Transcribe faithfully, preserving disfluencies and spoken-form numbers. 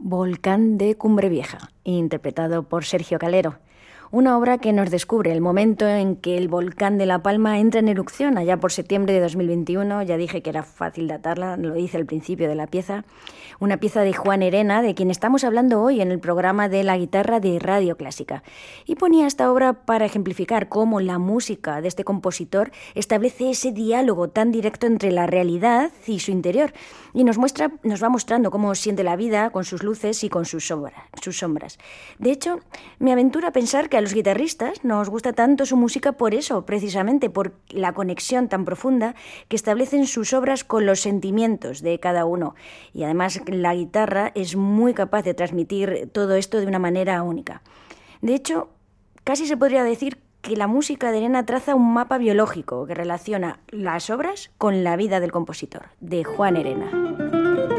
Volcán de Cumbre Vieja, interpretado por Sergio Calero. Una obra que nos descubre el momento en que el volcán de La Palma entra en erupción, allá por septiembre de dos mil veintiuno. Ya dije que era fácil datarla, lo hice al principio de la pieza. Una pieza de Juan Herena, de quien estamos hablando hoy en el programa de la guitarra de Radio Clásica. Y ponía esta obra para ejemplificar cómo la música de este compositor establece ese diálogo tan directo entre la realidad y su interior. Y nos muestra, nos va mostrando cómo siente la vida con sus luces y con sus sombras. Sus sombras. De hecho, me aventuro a pensar que a los guitarristas nos gusta tanto su música por eso, precisamente por la conexión tan profunda que establecen sus obras con los sentimientos de cada uno. Y además la guitarra es muy capaz de transmitir todo esto de una manera única. De hecho, casi se podría decir que la música de Herena traza un mapa biológico que relaciona las obras con la vida del compositor, de Juan Herena.